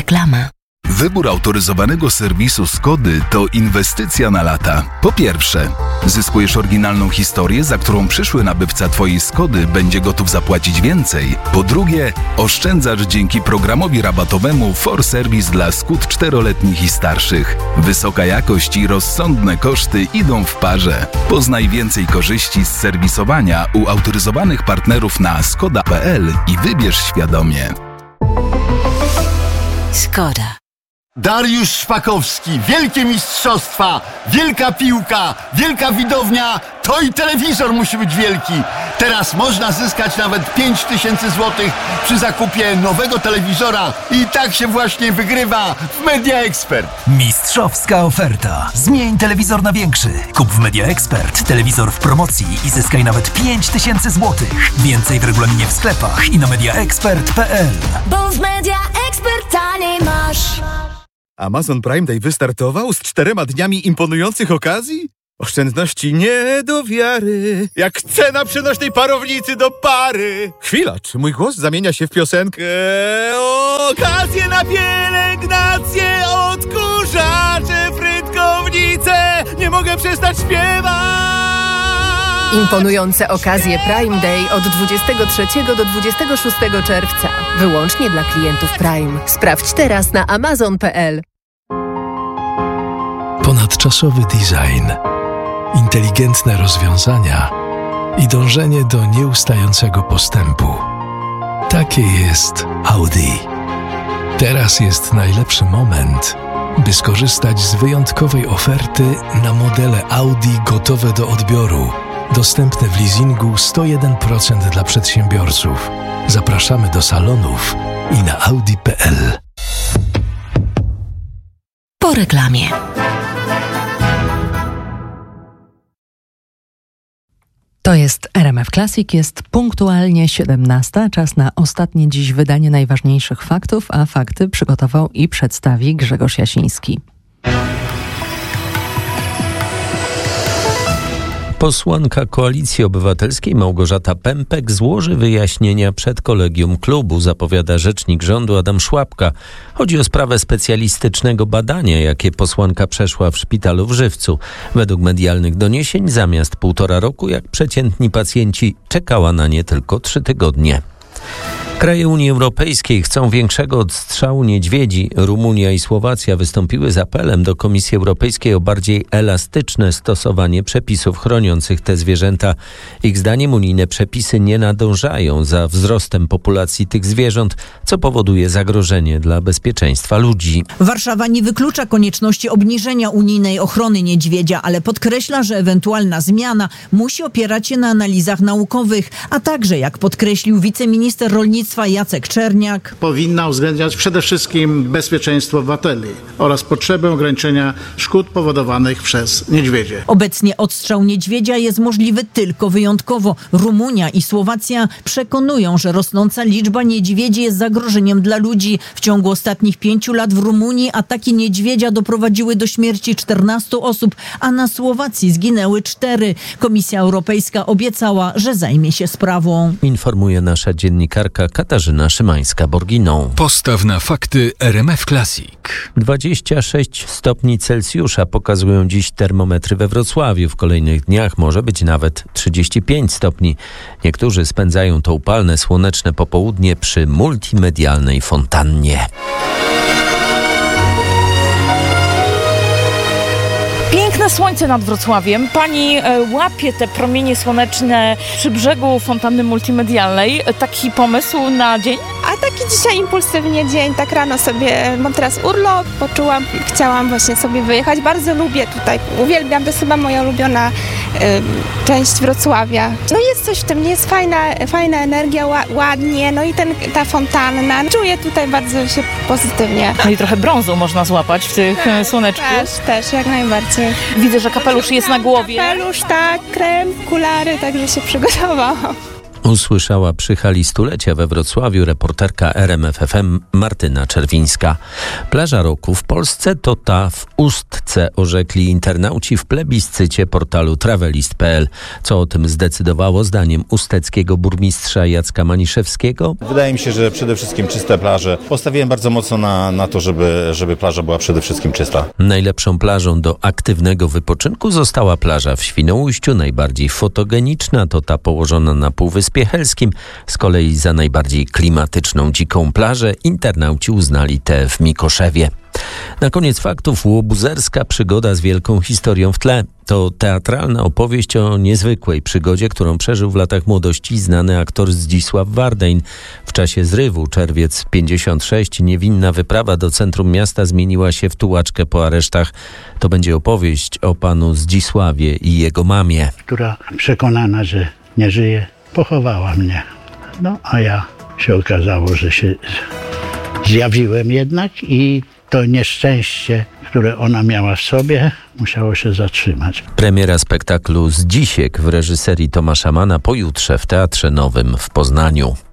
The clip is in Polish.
Reklama. Wybór autoryzowanego serwisu Skody to inwestycja na lata. Po pierwsze, zyskujesz oryginalną historię, za którą przyszły nabywca Twojej Skody będzie gotów zapłacić więcej. Po drugie, oszczędzasz dzięki programowi rabatowemu For Service dla Skód 4-letnich i starszych. Wysoka jakość i rozsądne koszty idą w parze. Poznaj więcej korzyści z serwisowania u autoryzowanych partnerów na skoda.pl i wybierz świadomie. Skoda. Dariusz Szpakowski, wielkie mistrzostwa, wielka piłka, wielka widownia, to i telewizor musi być wielki. Teraz można zyskać nawet 5000 zł przy zakupie nowego telewizora i tak się właśnie wygrywa w Media Expert. Mistrzowska oferta. Zmień telewizor na większy. Kup w Media Expert telewizor w promocji i zyskaj nawet 5000 zł. Więcej w regulaminie w sklepach i na mediaexpert.pl. Bo w Media Expert taniej masz. Amazon Prime Day wystartował z 4 dniami imponujących okazji? Oszczędności nie do wiary, jak cena przenośnej parownicy do pary. Chwila, czy mój głos zamienia się w piosenkę? Okazje na pielęgnację, odkurzacze, frytkownice, nie mogę przestać śpiewać. Imponujące okazje Prime Day od 23 do 26 czerwca. Wyłącznie dla klientów Prime. Sprawdź teraz na amazon.pl. Ponadczasowy design, inteligentne rozwiązania i dążenie do nieustającego postępu. Takie jest Audi. Teraz jest najlepszy moment, by skorzystać z wyjątkowej oferty na modele Audi gotowe do odbioru. Dostępne w leasingu 101% dla przedsiębiorców. Zapraszamy do salonów i na audi.pl. Po reklamie. To jest RMF Classic, jest punktualnie 17. Czas na ostatnie dziś wydanie najważniejszych faktów, a fakty przygotował i przedstawi Grzegorz Jasiński. Posłanka Koalicji Obywatelskiej Małgorzata Pępek złoży wyjaśnienia przed kolegium klubu, zapowiada rzecznik rządu Adam Szłapka. Chodzi o sprawę specjalistycznego badania, jakie posłanka przeszła w szpitalu w Żywcu. Według medialnych doniesień zamiast 1,5 roku, jak przeciętni pacjenci, czekała na nie tylko 3 tygodnie. Kraje Unii Europejskiej chcą większego odstrzału niedźwiedzi. Rumunia i Słowacja wystąpiły z apelem do Komisji Europejskiej o bardziej elastyczne stosowanie przepisów chroniących te zwierzęta. Ich zdaniem unijne przepisy nie nadążają za wzrostem populacji tych zwierząt, co powoduje zagrożenie dla bezpieczeństwa ludzi. Warszawa nie wyklucza konieczności obniżenia unijnej ochrony niedźwiedzia, ale podkreśla, że ewentualna zmiana musi opierać się na analizach naukowych, a także, jak podkreślił wiceminister rolnictwa Jacek Czerniak, powinna uwzględniać przede wszystkim bezpieczeństwo obywateli oraz potrzebę ograniczenia szkód powodowanych przez niedźwiedzie. Obecnie odstrzał niedźwiedzia jest możliwy tylko wyjątkowo. Rumunia i Słowacja przekonują, że rosnąca liczba niedźwiedzi jest zagrożeniem dla ludzi. W ciągu ostatnich 5 lat w Rumunii ataki niedźwiedzia doprowadziły do śmierci 14 osób, a na Słowacji zginęły 4. Komisja Europejska obiecała, że zajmie się sprawą. Informuje nasza dziennikarka Katarzyna Szymańska-Borginą. Postaw na fakty RMF Classic. 26 stopni Celsjusza pokazują dziś termometry we Wrocławiu. W kolejnych dniach może być nawet 35 stopni. Niektórzy spędzają to upalne, słoneczne popołudnie przy multimedialnej fontannie. Piękne słońce nad Wrocławiem. Pani łapie te promienie słoneczne przy brzegu fontanny multimedialnej. Taki pomysł na dzień? A taki dzisiaj impulsywnie dzień, tak rano sobie, mam teraz urlop, poczułam, chciałam właśnie sobie wyjechać. Bardzo lubię tutaj, uwielbiam, to jest chyba moja ulubiona część Wrocławia. No jest coś w tym, jest fajna energia, ładnie, no i ta fontanna. Czuję tutaj bardzo się pozytywnie. No i trochę brązu można złapać w tych słoneczku. Też, jak najbardziej. Widzę, że kapelusz jest na głowie. Kapelusz, tak, krem, okulary, także się przygotowałam. usłyszała przy hali stulecia we Wrocławiu reporterka RMF FM Martyna Czerwińska. Plaża roku w Polsce to ta w Ustce, orzekli internauci w plebiscycie portalu travelist.pl. Co o tym zdecydowało zdaniem usteckiego burmistrza Jacka Maniszewskiego? Wydaje mi się, że przede wszystkim czyste plaże. Postawiłem bardzo mocno na to, żeby plaża była przede wszystkim czysta. Najlepszą plażą do aktywnego wypoczynku została plaża w Świnoujściu. Najbardziej fotogeniczna to ta położona na Półwyspie Helskim. Z kolei za najbardziej klimatyczną dziką plażę internauci uznali tę w Mikoszewie. Na koniec faktów łobuzerska przygoda z wielką historią w tle. To teatralna opowieść o niezwykłej przygodzie, którą przeżył w latach młodości znany aktor Zdzisław Wardein. W czasie zrywu czerwiec 56 niewinna wyprawa do centrum miasta zmieniła się w tułaczkę po aresztach. To będzie opowieść o panu Zdzisławie i jego mamie, która przekonana, że nie żyje, pochowała mnie. No a ja się okazało, że się zjawiłem jednak i to nieszczęście, które ona miała w sobie, musiało się zatrzymać. Premiera spektaklu Zdzisiek w reżyserii Tomasza Mana pojutrze w Teatrze Nowym w Poznaniu.